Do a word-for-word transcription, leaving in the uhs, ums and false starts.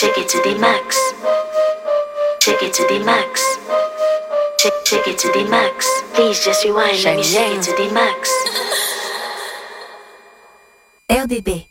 Take it to the max. Take it to the max. Take, take it to the max. Please just rewind. Let me take it to the max. R D B